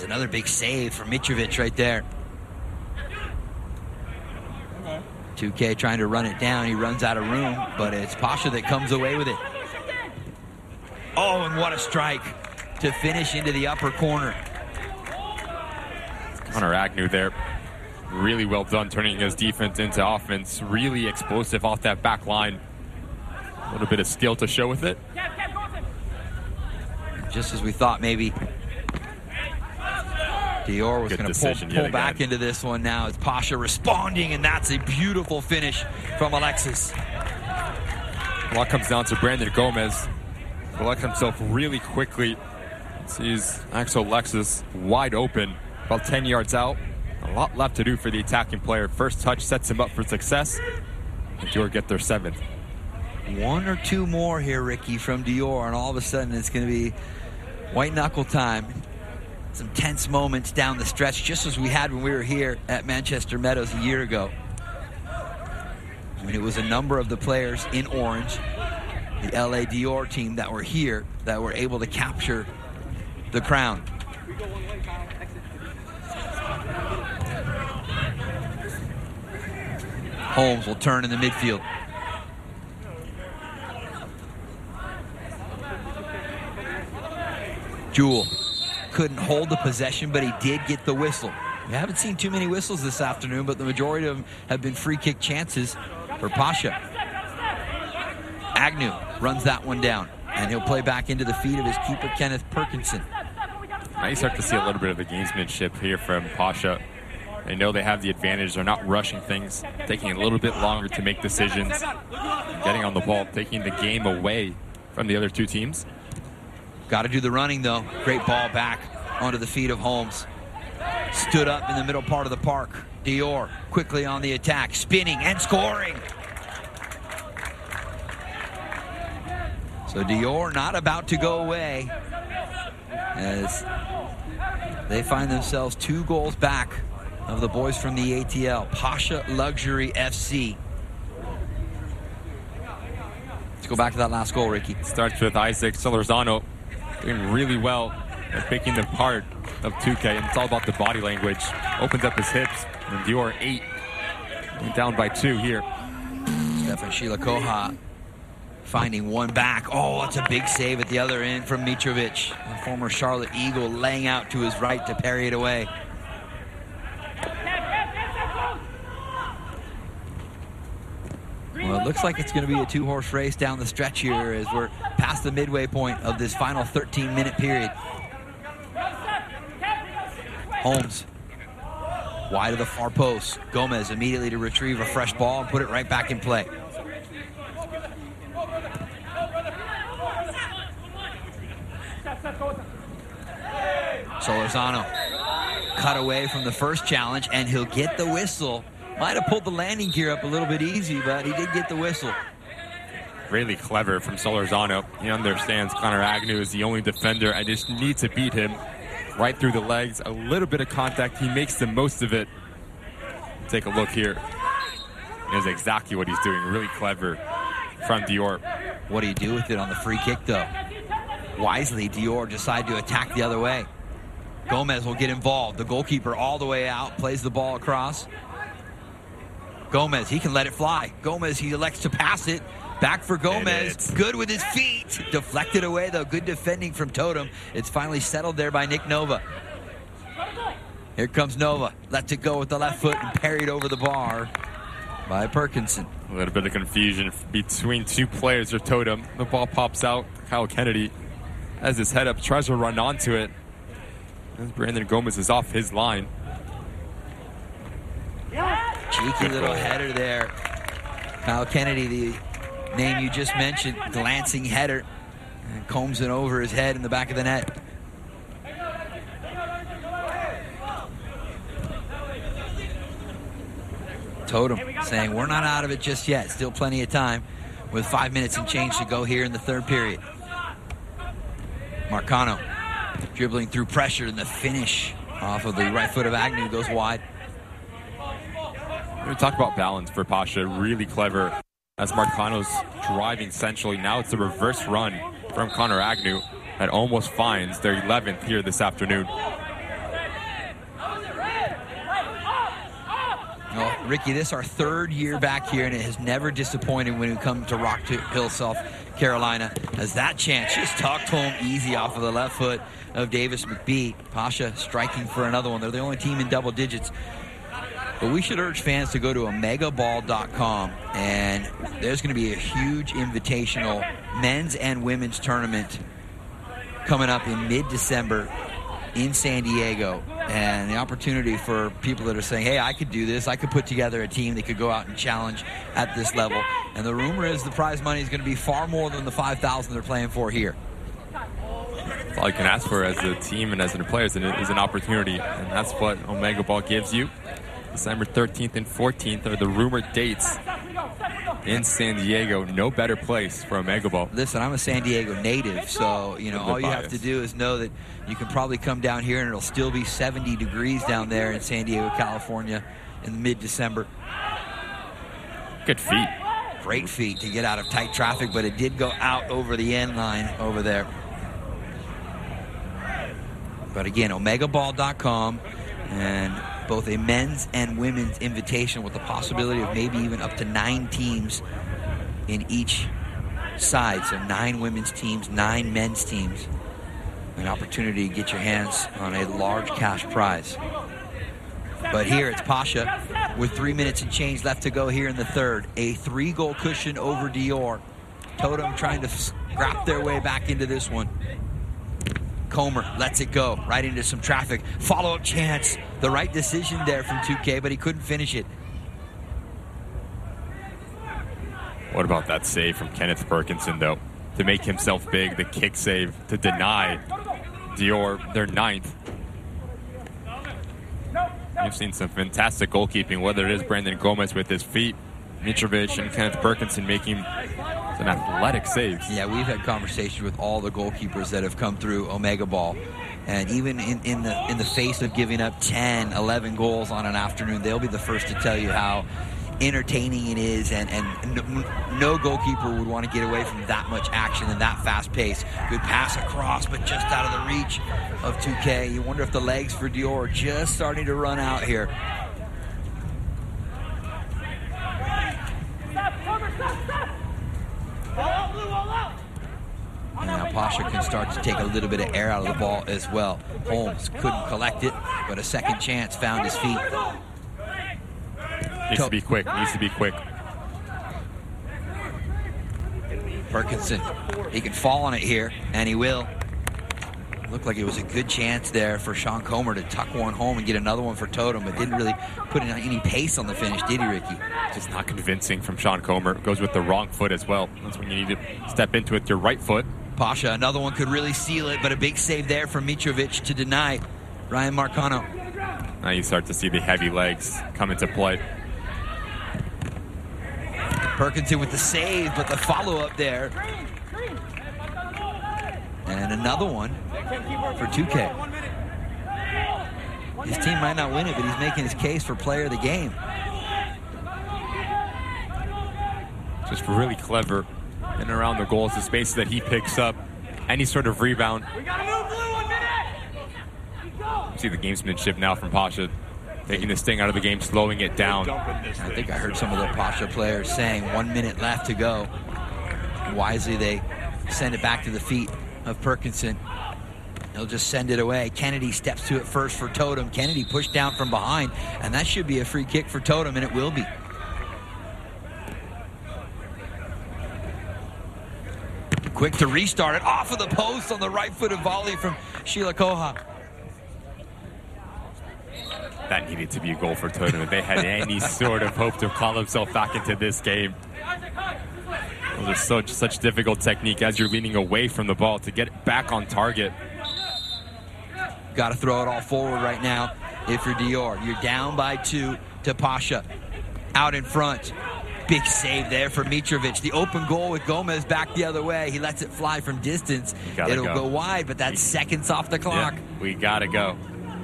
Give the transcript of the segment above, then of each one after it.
another big save for Mitrovic right there. 2K trying to run it down. He runs out of room, but it's Pasha that comes away with it. Oh, and what a strike to finish into the upper corner. Connor Agnew there. Really well done, turning his defense into offense. Really explosive off that back line. A little bit of skill to show with it. Just as we thought, maybe Dior was going to pull back into this one. Now it's Pasha responding, and that's a beautiful finish from Alexis. A lot comes down to Brandon Gomez. Collect himself really quickly. Sees Axel Alexis wide open, about 10 yards out. A lot left to do for the attacking player. First touch sets him up for success. And Dior get their 7th. One or two more here, Ricky, from Dior, and all of a sudden it's going to be white knuckle time. Some tense moments down the stretch, just as we had when we were here at Manchester Meadows a year ago. I mean, it was a number of the players in orange, the LA Dior team that were here, that were able to capture the crown. Holmes will turn in the midfield. Jewell couldn't hold the possession, but he did get the whistle. We haven't seen too many whistles this afternoon, but the majority of them have been free kick chances for Pasha. Agnew runs that one down, and he'll play back into the feet of his keeper, Kenneth Perkinson. Now you start to see a little bit of the gamesmanship here from Pasha. They know they have the advantage. They're not rushing things, taking a little bit longer to make decisions, getting on the ball, taking the game away from the other two teams. Got to do the running, though. Great ball back onto the feet of Holmes. Stood up in the middle part of the park. Dior quickly on the attack, spinning and scoring. So Dior not about to go away as they find themselves 2 goals back of the boys from the ATL. Pasha Luxury FC. Let's go back to that last goal, Ricky. Starts with Isaac Solorzano doing really well at picking the part of 2K, and it's all about the body language. Opens up his hips, and Dior 8. Down by 2 here. Stefan Shilakoha finding one back. Oh, that's a big save at the other end from Mitrovic. The former Charlotte Eagle laying out to his right to parry it away. Well, it looks like it's going to be a 2-horse race down the stretch here as we're past the midway point of this final 13-minute period. Holmes wide of the far post. Gomez immediately to retrieve a fresh ball and put it right back in play. Solorzano cut away from the first challenge, and he'll get the whistle. Might have pulled the landing gear up a little bit easy, but he did get the whistle. Really clever from Solorzano. He understands Connor Agnew is the only defender. I just need to beat him right through the legs. A little bit of contact. He makes the most of it. Take a look here. That's exactly what he's doing. Really clever from Dior. What do you do with it on the free kick, though? Wisely, Dior decide to attack the other way. Gomez will get involved. The goalkeeper all the way out, plays the ball across. Gomez, he can let it fly. Gomez, he elects to pass it. Back for Gomez. Good with his feet. Deflected away, though. Good defending from Totem. It's finally settled there by Nick Nova. Here comes Nova. Lets it go with the left foot and parried over the bar by Perkinson. A little bit of confusion between 2 players of Totem. The ball pops out. Kyle Kennedy has his head up, tries to run onto it. As Brandon Gomez is off his line. Cheeky little header there. Kyle Kennedy, the name you just mentioned, glancing header. And combs it over his head in the back of the net. Totem saying we're not out of it just yet. Still plenty of time with 5 minutes and change to go here in the third period. Marcano dribbling through pressure, and the finish off of the right foot of Agnew goes wide. We talk about balance for Pasha. Really clever as Marcano's driving centrally. Now it's a reverse run from Connor Agnew that almost finds their 11th here this afternoon. Ricky, this is our third year back here, and it has never disappointed when we come to Rock Hill, South Carolina, as that chance just tucked home easy off of the left foot of Davis McBee. Pasha striking for another one. They're the only team in double digits. But we should urge fans to go to omegaball.com, and there's going to be a huge invitational men's and women's tournament coming up in mid-December in San Diego. And the opportunity for people that are saying, hey, I could do this. I could put together a team that could go out and challenge at this level. And the rumor is the prize money is going to be far more than the $5,000 they're playing for here. All you can ask for as a team and as a player is an opportunity. And that's what Omega Ball gives you. December 13th and 14th are the rumored dates in San Diego. No better place for Omega Ball. Listen, I'm a San Diego native, so all you have to do is know that you can probably come down here and it'll still be 70 degrees down there in San Diego, California in mid-December. Good feet. Great feet to get out of tight traffic, but it did go out over the end line over there. But again, omegaball.com, and both a men's and women's invitation with the possibility of maybe even up to 9 teams in each side. So 9 women's teams, 9 men's teams. An opportunity to get your hands on a large cash prize. But here it's Pasha with 3 minutes and change left to go here in the third. A 3-goal cushion over Dior. Totem trying to scrap their way back into this one. Comer lets it go right into some traffic. Follow-up chance. The right decision there from 2K, but he couldn't finish it. What about that save from Kenneth Perkinson, though? To make himself big, the kick save to deny Dior their 9th. We've seen some fantastic goalkeeping, whether it is Brandon Gomez with his feet, Mitrovic and Kenneth Perkinson making some athletic saves. Yeah, we've had conversations with all the goalkeepers that have come through Omega Ball. And even in the face of giving up 10, 11 goals on an afternoon, they'll be the first to tell you how entertaining it is, and no goalkeeper would want to get away from that much action and that fast pace. Good pass across, but just out of the reach of 2K. You wonder if the legs for Dior are just starting to run out here. And now Pasha can start to take a little bit of air out of the ball as well. Holmes couldn't collect it, but a second chance found his feet. Needs to be quick. Perkinson, he can fall on it here, and he will. Looked like it was a good chance there for Sean Comer to tuck one home and get another one for Totem, but didn't really put in any pace on the finish, did he, Ricky? Just not convincing from Sean Comer. Goes with the wrong foot as well. That's when you need to step into it with your right foot. Pasha, another one could really seal it, but a big save there from Mitrovic to deny Ryan Marcano. Now you start to see the heavy legs come into play. Perkinson with the save, but the follow-up there. And another one for 2K. His team might not win it, but he's making his case for player of the game. Just really clever in and around the goals, the spaces that he picks up, any sort of rebound. See the gamesmanship now from Pasha, taking the sting out of the game, slowing it down. I think I heard some of the Pasha players saying 1 minute left to go. Wisely, they send it back to the feet of Perkinson. He'll just send it away. Kennedy steps to it first for Totem. Kennedy pushed down from behind, and that should be a free kick for Totem, and it will be. Quick to restart it off of the post on the right footed volley from Sheila Koha. That needed to be a goal for Totem if they had any sort of hope to call himself back into this game. Those are such difficult technique as you're leaning away from the ball to get it back on target. Got to throw it all forward right now if you're Dior. You're down by 2 to Pasha. Out in front. Big save there for Mitrovic. The open goal with Gomez back the other way. He lets it fly from distance. It'll go wide, but that's seconds off the clock. Yeah, we got to go.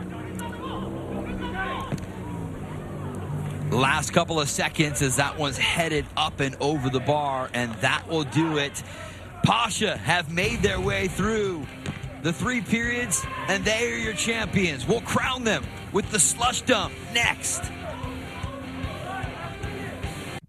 Last couple of seconds as that one's headed up and over the bar, and that will do it. Pasha have made their way through the 3 periods, and they are your champions. We'll crown them with the slush dump next.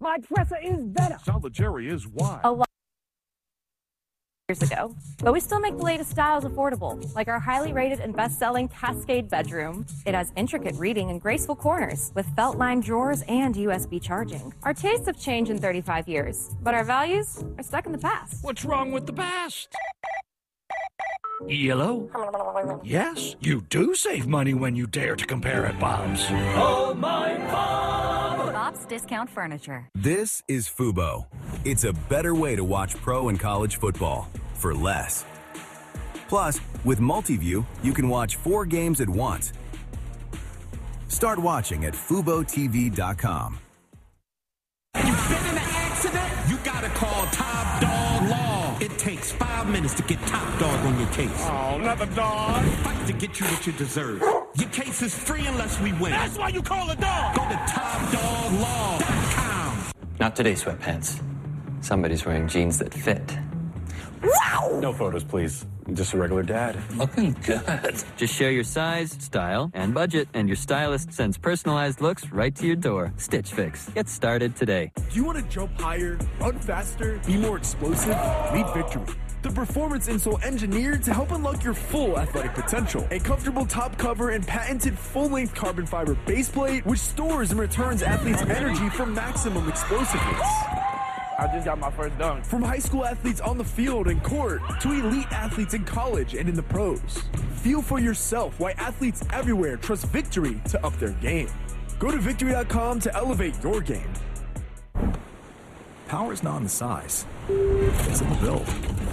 My dresser is better. Solid Cherry is why. A lot years ago, but we still make the latest styles affordable, like our highly rated and best-selling Cascade bedroom. It has intricate reading and graceful corners with felt-lined drawers and USB charging. Our tastes have changed in 35 years, but our values are stuck in the past. What's wrong with the past? Yellow? Yes, you do save money when you dare to compare at Bob's. Oh, my Bob! Bob's Discount Furniture. This is Fubo. It's a better way to watch pro and college football for less. Plus, with Multiview, you can watch 4 games at once. Start watching at FuboTV.com. You've been in an accident? You gotta call Top Dog Law. It takes 5 minutes to get Top Dog on your case. Oh, not the dog. Fight to get you what you deserve. Your case is free unless we win. That's why you call a dog. Go to TopDogLaw.com. Not today, sweatpants. Somebody's wearing jeans that fit. Wow! No photos, please. I'm just a regular dad. Looking good. Just share your size, style, and budget, and your stylist sends personalized looks right to your door. Stitch Fix. Get started today. Do you want to jump higher, run faster, be more explosive? Meet Victory, the performance insole engineered to help unlock your full athletic potential. A comfortable top cover and patented full-length carbon fiber base plate, which stores and returns athletes' energy for maximum explosiveness. I just got my first dunk. From high school athletes on the field and court to elite athletes in college and in the pros. Feel for yourself why athletes everywhere trust Victory to up their game. Go to Victory.com to elevate your game. Power's not in the size. It's in the build.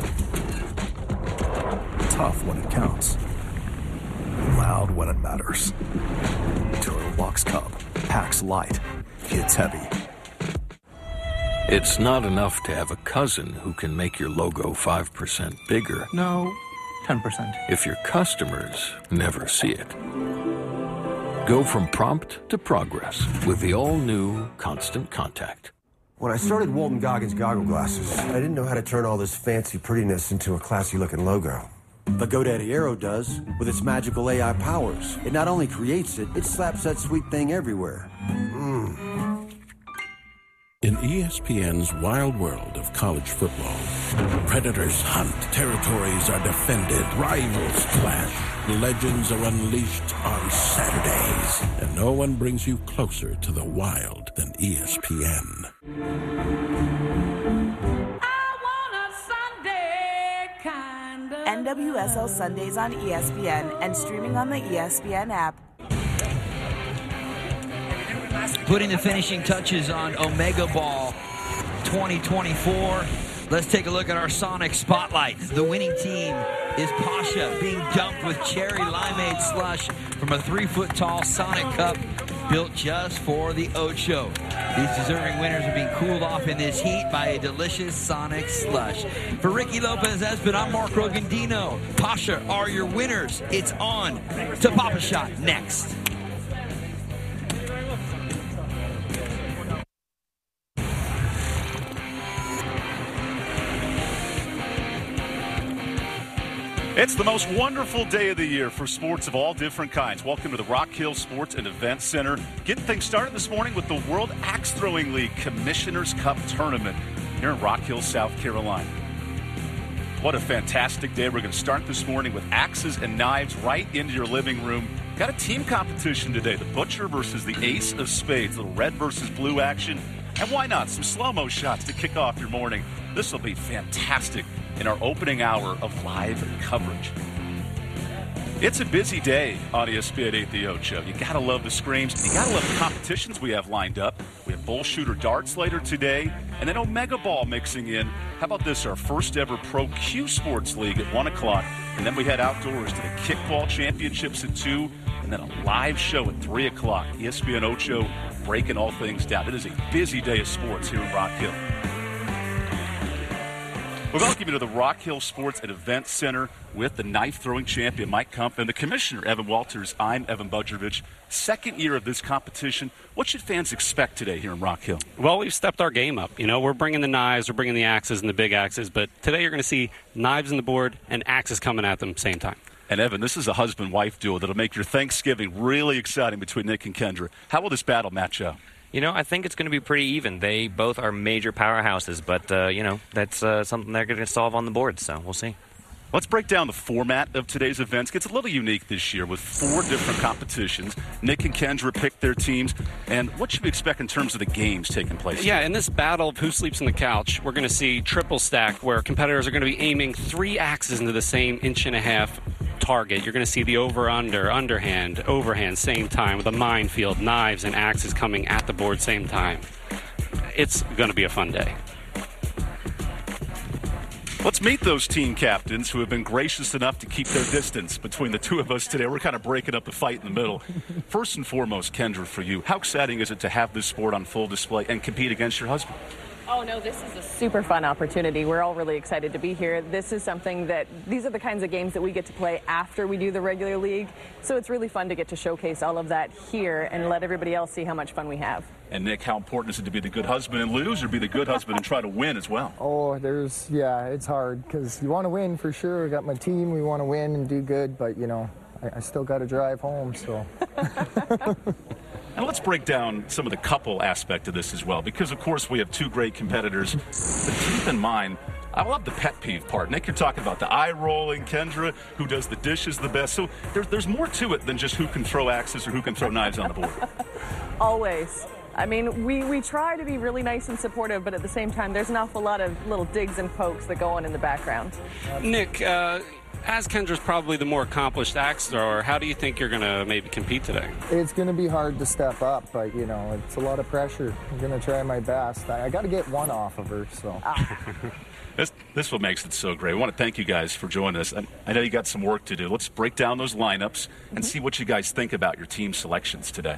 Tough when it counts. Loud when it matters. Turtle Box Cub. Packs light. Hits heavy. It's not enough to have a cousin who can make your logo 5% bigger. No, 10%. If your customers never see it. Go from prompt to progress with the all-new Constant Contact. When I started Walton Goggins Goggle Glasses, I didn't know how to turn all this fancy prettiness into a classy-looking logo. But GoDaddy Aero does, with its magical AI powers. It not only creates it, it slaps that sweet thing everywhere. In ESPN's wild world of college football, predators hunt, territories are defended, rivals clash, legends are unleashed on Saturdays, and no one brings you closer to the wild than ESPN. NWSL Sundays on ESPN and streaming on the ESPN app. Putting the finishing touches on Omega Ball 2024. Let's take a look at our Sonic Spotlight. The winning team is Pasha, being dumped with cherry limeade slush from a 3-foot-tall Sonic cup built just for the Ocho. These deserving winners are being cooled off in this heat by a delicious Sonic slush. For Ricky Lopez-Espin, I'm Mark Rogandino. Pasha are your winners. It's on to Papa Shot next. It's the most wonderful day of the year for sports of all different kinds. Welcome to the Rock Hill Sports and Event Center. Getting things started this morning with the World Axe Throwing League Commissioners Cup Tournament here in Rock Hill, South Carolina. What a fantastic day. We're going to start this morning with axes and knives right into your living room. Got a team competition today. The Butcher versus the Ace of Spades. Little red versus blue action. And why not? Some slow-mo shots to kick off your morning. This will be fantastic in our opening hour of live coverage. It's a busy day on ESPN 8 The Ocho. You got to love the screams. You got to love the competitions we have lined up. We have bull shooter darts later today, and then Omega Ball mixing in. How about this, our first ever Pro Q Sports League at 1 o'clock, and then we head outdoors to the Kickball Championships at 2, and then a live show at 3 o'clock. ESPN Ocho breaking all things down. It is a busy day of sports here in Rock Hill. We welcome you to the Rock Hill Sports and Event Center with the knife-throwing champion, Mike Kumpf, and the commissioner, Evan Walters. I'm Evan Budrovich. Second year of this competition. What should fans expect today here in Rock Hill? Well, we've stepped our game up. You know, we're bringing the knives, we're bringing the axes and the big axes, but today you're going to see knives on the board and axes coming at them same time. And, Evan, this is a husband-wife duel that'll make your Thanksgiving really exciting between Nick and Kendra. How will this battle match up? I think it's going to be pretty even. They both are major powerhouses, but, that's something they're going to solve on the board, so we'll see. Let's break down the format of today's events. It's a little unique this year with 4 different competitions. Nick and Kendra picked their teams. And what should we expect in terms of the games taking place? Yeah, in this battle of who sleeps on the couch, we're going to see triple stack, where competitors are going to be aiming 3 axes into the same 1.5-inch target. You're going to see the over-under, underhand, overhand, same time, with a minefield, knives, and axes coming at the board same time. It's going to be a fun day. Let's meet those team captains who have been gracious enough to keep their distance between the two of us today. We're kind of breaking up the fight in the middle. First and foremost, Kendra, for you, how exciting is it to have this sport on full display and compete against your husband? Oh, no, this is a super fun opportunity. We're all really excited to be here. This is something these are the kinds of games that we get to play after we do the regular league. So it's really fun to get to showcase all of that here and let everybody else see how much fun we have. And Nick, how important is it to be the good husband and lose, or be the good husband and try to win as well? Oh, it's hard because you want to win for sure. We got my team, we want to win and do good, but, I still got to drive home, so. And let's break down some of the couple aspect of this as well, because, of course, we have 2 great competitors. But keep in mind, I love the pet peeve part. Nick, you're talking about the eye-rolling, Kendra, who does the dishes the best. So there's more to it than just who can throw axes or who can throw knives on the board. Always. I mean, we try to be really nice and supportive, but at the same time, there's an awful lot of little digs and pokes that go on in the background. Nick, as Kendra's probably the more accomplished axe thrower, how do you think you're going to maybe compete today? It's going to be hard to step up, but, it's a lot of pressure. I'm going to try my best. I got to get one off of her, so. This is what makes it so great. I want to thank you guys for joining us. I know you got some work to do. Let's break down those lineups and see what you guys think about your team selections today.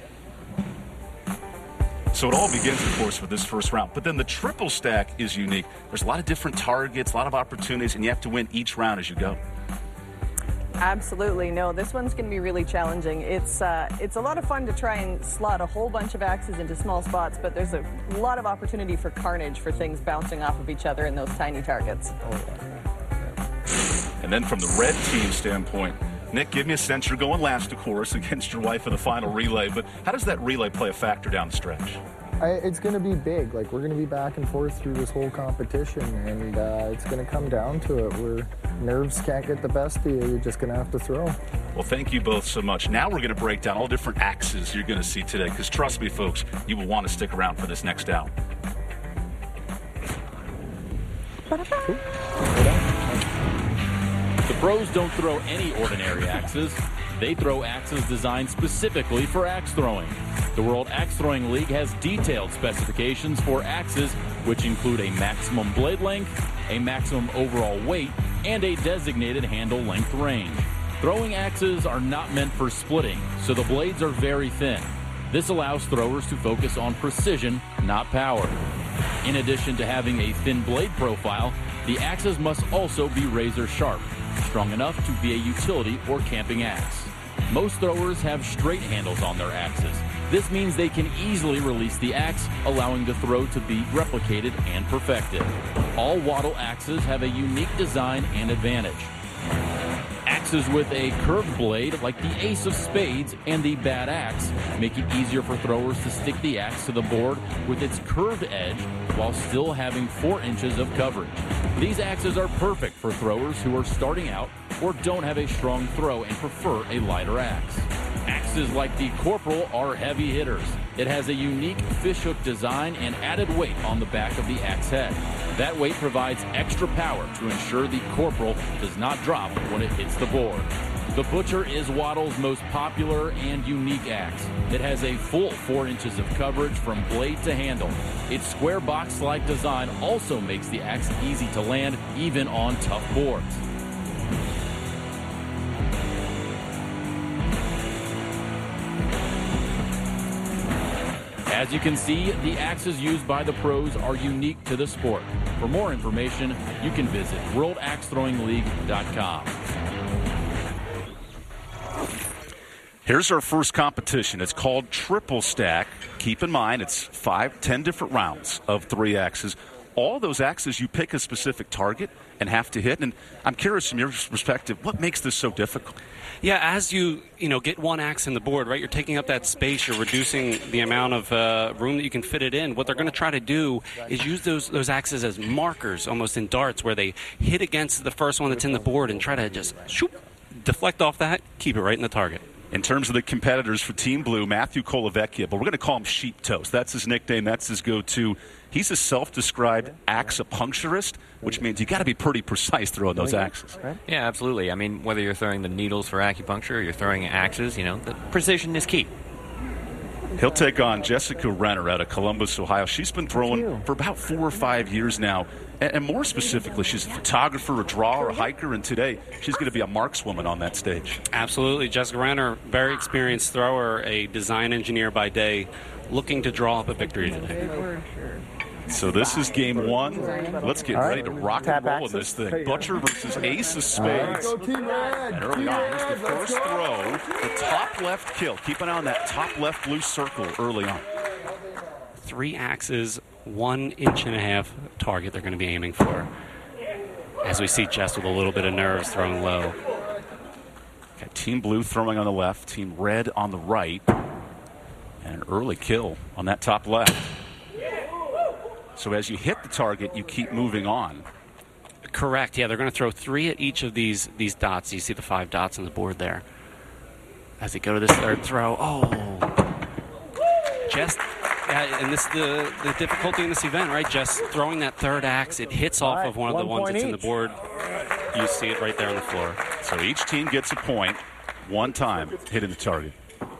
So it all begins, of course, with this first round. But then the triple stack is unique. There's a lot of different targets, a lot of opportunities, and you have to win each round as you go. Absolutely. No, this one's going to be really challenging. It's a lot of fun to try and slot a whole bunch of axes into small spots, but there's a lot of opportunity for carnage, for things bouncing off of each other in those tiny targets. And then from the red team standpoint, Nick, give me a sense. You're going last, of course, against your wife in the final relay, but how does that relay play a factor down the stretch? It's going to be big. We're going to be back and forth through this whole competition, and it's going to come down to it where nerves can't get the best of you. You're just going to have to throw. Well, thank you both so much. Now we're going to break down all different axes you're going to see today, because trust me, folks, you will want to stick around for this next hour. The pros don't throw any ordinary axes. They throw axes designed specifically for axe throwing. The World Axe Throwing League has detailed specifications for axes, which include a maximum blade length, a maximum overall weight, and a designated handle length range. Throwing axes are not meant for splitting, so the blades are very thin. This allows throwers to focus on precision, not power. In addition to having a thin blade profile, the axes must also be razor sharp, strong enough to be a utility or camping axe. Most throwers have straight handles on their axes. This means they can easily release the axe, allowing the throw to be replicated and perfected. All wattle axes have a unique design and advantage. Axes with a curved blade, like the Ace of Spades and the Bad Axe, make it easier for throwers to stick the axe to the board with its curved edge while still having 4 inches of coverage. These axes are perfect for throwers who are starting out or don't have a strong throw and prefer a lighter axe. Axes like the Corporal are heavy hitters. It has a unique fishhook design and added weight on the back of the axe head. That weight provides extra power to ensure the Corporal does not drop when it hits the board. The Butcher is Wattle's most popular and unique axe. It has a full 4 inches of coverage from blade to handle. Its square box-like design also makes the axe easy to land, even on tough boards. As you can see, the axes used by the pros are unique to the sport. For more information, you can visit worldaxethrowingleague.com. Here's our first competition. It's called Triple Stack. Keep in mind, it's 10 different rounds of 3 axes. all those axes, you pick a specific target and have to hit. And I'm curious from your perspective, what makes this so difficult? Yeah, as you get one axe in the board, right, you're taking up that space, you're reducing the amount of room that you can fit it in. What they're going to try to do is use those axes as markers, almost in darts, where they hit against the first one that's in the board and try to just deflect off that, keep it right in the target. In terms of the competitors for Team Blue, Matthew Colavecchia, but we're going to call him Sheep Toast. That's his nickname. That's his go-to. He's a self-described acupuncturist, which means you got to be pretty precise throwing those axes. Yeah, absolutely. I mean, whether you're throwing the needles for acupuncture or you're throwing axes, the precision is key. He'll take on Jessica Renner out of Columbus, Ohio. She's been throwing for about 4 or 5 years now. And more specifically, she's a photographer, a drawer, a hiker, and today she's going to be a markswoman on that stage. Absolutely. Jessica Renner, very experienced thrower, a design engineer by day, looking to draw up a victory today. So this is game one. Let's get ready to rock and roll in this thing. Butcher versus Ace of Spades. And early on, here's the first throw. The top left kill. Keep an eye on that top left blue circle early on. 3 axes, 1.5 inch target they're going to be aiming for. As we see Jess with a little bit of nerves throwing low. Got Team Blue throwing on the left, Team Red on the right. And an early kill on that top left. So as you hit the target, you keep moving on. Correct. Yeah, they're going to throw 3 at each of these dots. You see the 5 dots on the board there. As they go to this third throw, Jess, and this is the difficulty in this event, right? Just throwing that third axe, it hits off of one of the ones that's in the board. You see it right there on the floor. So each team gets a point one time hitting the target.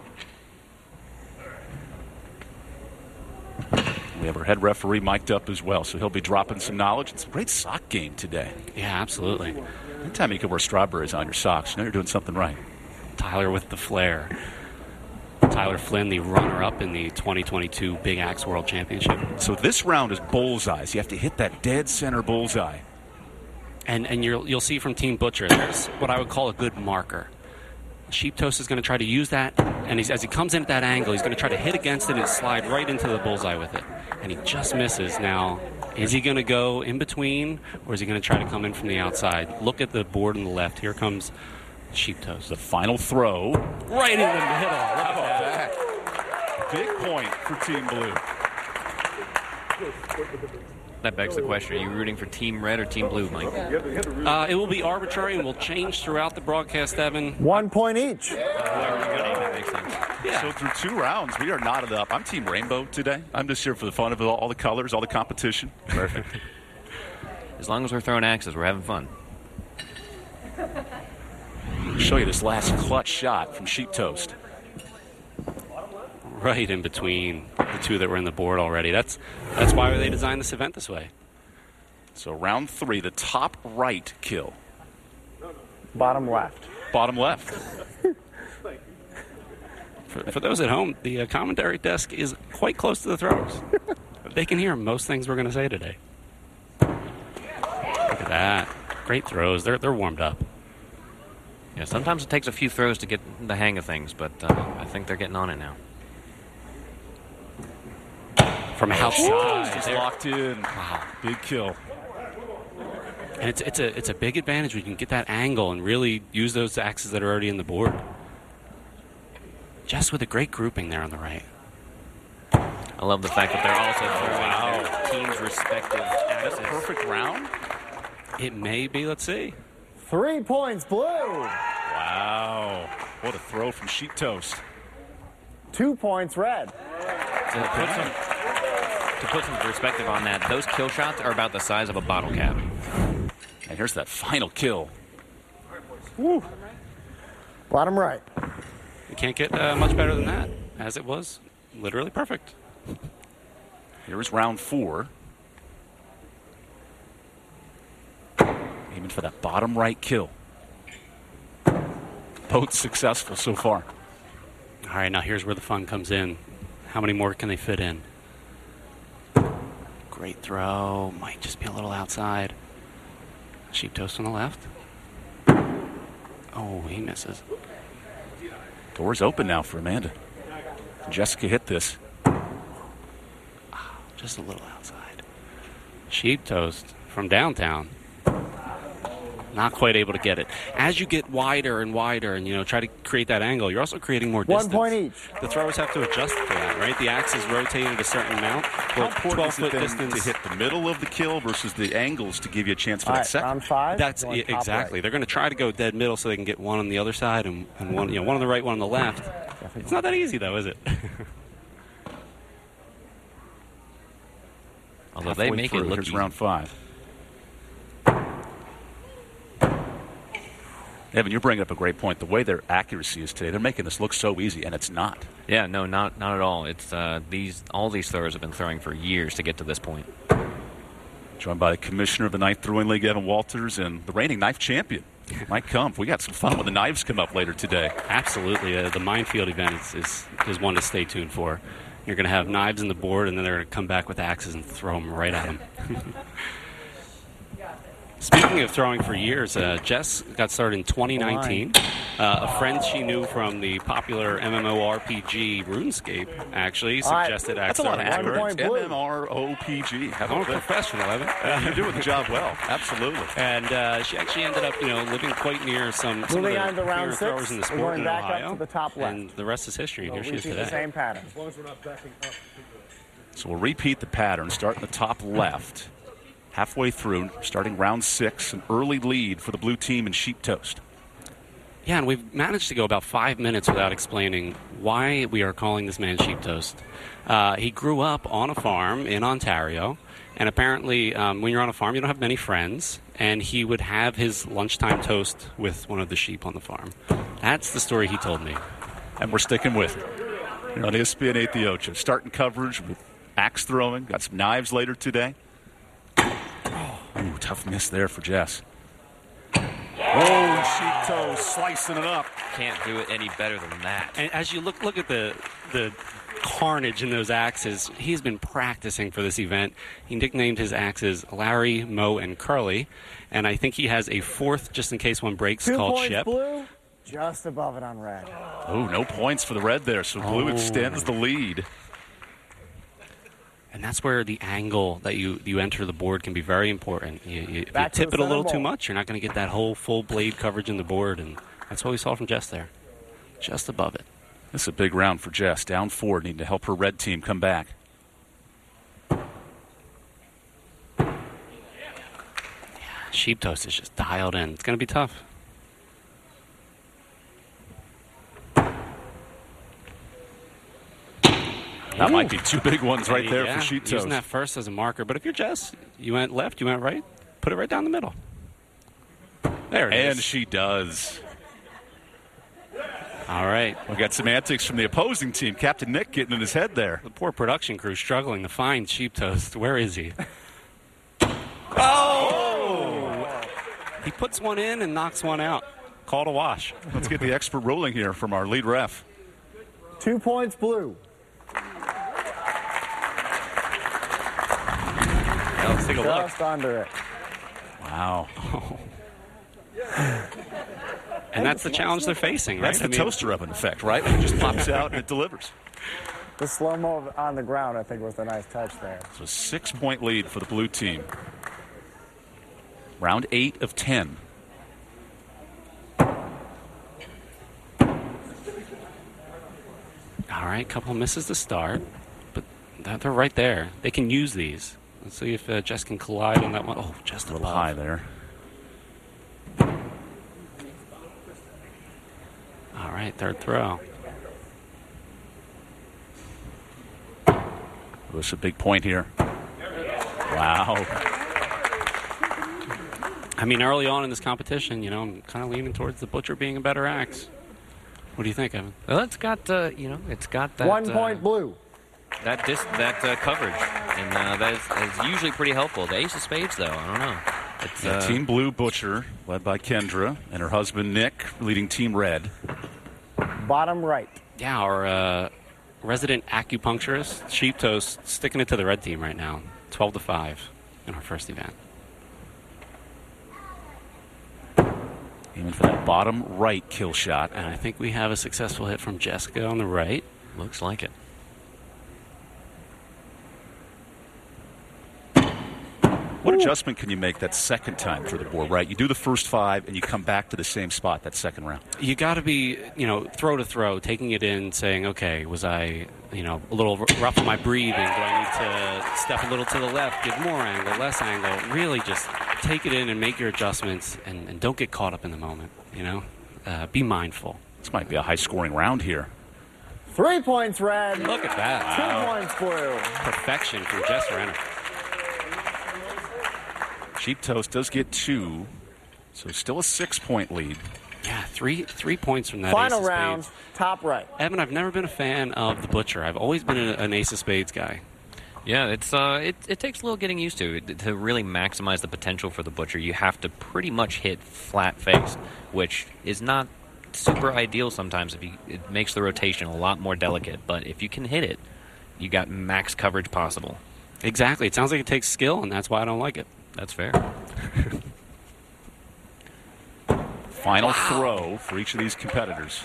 We have our head referee mic'd up as well, so he'll be dropping some knowledge. It's a great sock game today. Yeah, absolutely. Anytime you can wear strawberries on your socks, you know you're doing something right. Tyler with the flair. Tyler Flynn, the runner-up in the 2022 Big Axe World Championship. So this round is bullseyes. You have to hit that dead center bullseye. And you'll see from Team Butcher, there's what I would call a good marker. Sheep Toast is going to try to use that, and as he comes in at that angle, he's going to try to hit against it and slide right into the bullseye with it. And he just misses. Now, is he going to go in between, or is he going to try to come in from the outside? Look at the board on the left. Here comes Sheep Toast. The final throw. Right in the middle. How about that? Big point for Team Blue. That begs the question, are you rooting for Team Red or Team Blue, Mike? It will be arbitrary and will change throughout the broadcast, Evan. 1 point each. That makes sense. Yeah. So through 2 rounds, we are knotted up. I'm Team Rainbow today. I'm just here for the fun of it, all the colors, all the competition. Perfect. As long as we're throwing axes, we're having fun. I'll show you this last clutch shot from Sheep Toast. Right in between the 2 that were in the board already. That's why they designed this event this way. So round 3, the top right kill. Bottom left. Bottom left. For those at home, the commentary desk is quite close to the throwers. They can hear most things we're going to say today. Look at that. Great throws. They're warmed up. Yeah, sometimes it takes a few throws to get the hang of things, but I think they're getting on it now. From outside, just locked in. Wow, big kill. And it's a big advantage when you can get that angle and really use those axes that are already in the board. Just with a great grouping there on the right. I love the fact that they're also throwing their team's respective axes. That's a perfect round. It may be. Let's see. 3 points, Blue. Wow, what a throw from Sheep Toast. 2 points, Red. To put some perspective on that, those kill shots are about the size of a bottle cap. And here's that final kill. Woo. Bottom right. You can't get much better than that, as it was literally perfect. Here's round 4. Aiming for that bottom right kill. Both successful so far. All right, now here's where the fun comes in. How many more can they fit in? Great throw. Might just be a little outside. Sheep Toast on the left. Oh, he misses. Door's open now for Amanda. Jessica hit this. Just a little outside. Sheep Toast from downtown. Not quite able to get it. As you get wider and wider and, try to create that angle, you're also creating more distance. 1 point each. The throwers have to adjust for that, right? The axe is rotated a certain amount. How important is it 12-foot then distance to hit the middle of the kill versus the angles to give you a chance for that second? Round 5. That's exactly. Right. They're going to try to go dead middle so they can get one on the other side and one, one on the right, one on the left. It's not that easy, though, is it? Although they make it look Here's round 5. Evan, you're bringing up a great point. The way their accuracy is today, they're making this look so easy, and it's not. Yeah, no, not at all. It's all these throwers have been throwing for years to get to this point. Joined by the commissioner of the Knife Throwing League, Evan Walters, and the reigning knife champion, Mike Kumpf. We got some fun when the knives come up later today. Absolutely. The Minefield event is one to stay tuned for. You're going to have knives in the board, and then they're going to come back with axes and throw them right at them. Speaking of throwing for years, Jess got started in 2019. A friend she knew from the popular MMORPG RuneScape actually suggested axe That's a lot of throwing. MMORPG. I'm a professional, Evan. You're doing the job well. Absolutely. And she actually ended up, living quite near some of the Moving on to round 6. throwers in the We're sport going in back Ohio. up to the top left. And the rest is history. And here she is today. The same pattern. As long as we're not backing up. So we'll repeat the pattern, start in the top left. Halfway through, starting round 6, an early lead for the blue team in Sheep Toast. Yeah, and we've managed to go about 5 minutes without explaining why we are calling this man Sheep Toast. He grew up on a farm in Ontario, and apparently when you're on a farm, you don't have many friends, and he would have his lunchtime toast with one of the sheep on the farm. That's the story he told me. And we're sticking with it. Here on ESPN 8 The Ocho, starting coverage with axe throwing. Got some knives later today. Ooh, tough miss there for Jess. Oh, Sheep Toast slicing it up. Can't do it any better than that. And as you look at the carnage in those axes, he's been practicing for this event. He nicknamed his axes Larry, Mo, and Curly. And I think he has a fourth, just in case one breaks, 2 called points Ship. blue, just above it on red. Oh, no points for the red there, so blue extends the lead. And that's where the angle that you enter the board can be very important. If you Back to tip the it a little center too ball. much, you're not going to get that whole full blade coverage in the board. And that's what we saw from Jess there. Just above it. This is a big round for Jess. Down 4, needing to help her red team come back. Sheep Toast is just dialed in. It's going to be tough. That might be 2 big ones right there for Sheep Toast. Using that first as a marker. But if you're Jess, you went left, you went right, put it right down the middle. There it is. And she does. All right. We got some antics from the opposing team. Captain Nick getting in his head there. The poor production crew struggling to find Sheep Toast. Where is he? Oh! He puts one in and knocks one out. Call to wash. Let's get the expert ruling here from our lead ref. 2 points blue. Let's take a look. Just under it. Wow. And that's the challenge they're facing, right? That's the toaster oven effect, right? It just pops out and it delivers. The slow-mo on the ground, I think, was a nice touch there. So 6-point lead for the blue team. Round 8 of 10. All right, couple of misses to start, but they're right there. They can use these. Let's see if Jess can collide on that one. Oh, just a little high there. All right, third throw. This is a big point here. Wow. I mean, early on in this competition, I'm kind of leaning towards the Butcher being a better axe. What do you think, Evan? Well, it's got it's got that 1 point blue. That coverage, and that is usually pretty helpful. The ace of spades, though, I don't know. It's Team Blue Butcher, led by Kendra, and her husband Nick, leading Team Red. Bottom right. Yeah, our resident acupuncturist, Sheep Toast, sticking it to the red team right now. 12-5 in our first event. Aiming for that bottom right kill shot. And I think we have a successful hit from Jessica on the right. Looks like it. adjustment can you make that second time for the board, right? You do the first 5, and you come back to the same spot that second round. You got to be, throw to throw, taking it in, saying, okay, was I, a little rough on my breathing? Do I need to step a little to the left, give more angle, less angle? Really just take it in and make your adjustments, and don't get caught up in the moment, Be mindful. This might be a high-scoring round here. 3 points, Red. Look at that. 2 points, Blue. Perfection from Jess Renner. Sheep Toast does get 2, so still a 6-point lead. Yeah, three points from that. Final Ace of round, Spades. top right. Evan, I've never been a fan of the Butcher. I've always been an Ace of Spades guy. Yeah, it takes a little getting used to. To really maximize the potential for the Butcher, you have to pretty much hit flat face, which is not super ideal sometimes. It makes the rotation a lot more delicate, but if you can hit it, you got max coverage possible. Exactly. It sounds like it takes skill, and that's why I don't like it. That's fair. Final throw for each of these competitors.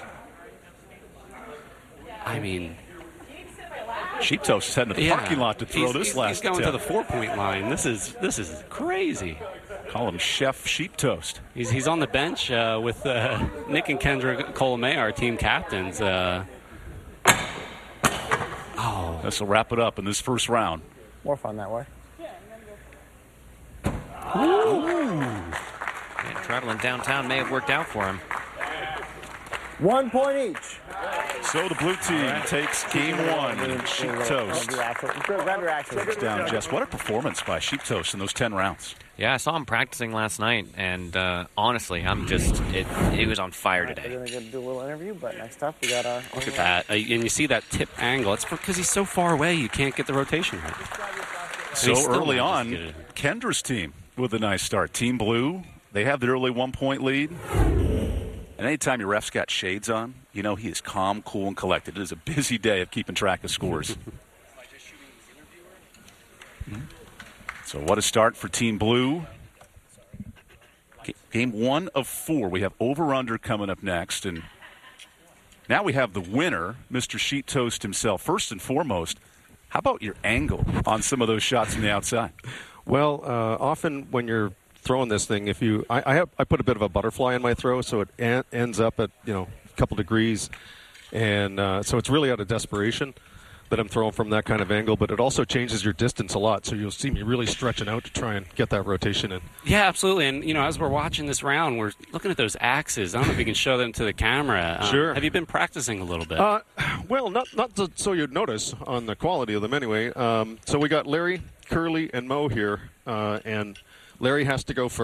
I mean, Sheep Toast is heading to the parking lot to throw this last He's going to the attempt. 4-point line. This is crazy. Call him Chef Sheep Toast. He's on the bench with Nick and Kendra Colomé, our team captains. This will wrap it up in this first round. More fun that way. Yeah, traveling downtown may have worked out for him. 1 point each. So the blue team takes game 1. Sheep Toast. Goes down, Jess. What a performance by Sheep Toast in those 10 rounds. Yeah, I saw him practicing last night, and honestly, it was on fire today. We're going to do a little interview, but next up we got our... Look at that. And you see that tip angle. It's because he's so far away, you can't get the rotation right. So early on, Kendra's team with a nice start. Team Blue, they have the early 1-point lead. And anytime your ref's got shades on, he is calm, cool, and collected. It is a busy day of keeping track of scores. So what a start for Team Blue. Game 1 of 4. We have over-under coming up next. And now we have the winner, Mr. Sheep Toast himself. First and foremost, how about your angle on some of those shots from the outside? Well, often when you're throwing this thing, I put a bit of a butterfly in my throw, so it ends up at a couple degrees, and so it's really out of desperation that I'm throwing from that kind of angle. But it also changes your distance a lot, so you'll see me really stretching out to try and get that rotation in. Yeah, absolutely. And as we're watching this round, we're looking at those axes. I don't know if you can show them to the camera. Sure. Have you been practicing a little bit? Well, not so you'd notice on the quality of them anyway. So we got Larry, Curly, and Mo here, and Larry has to go first.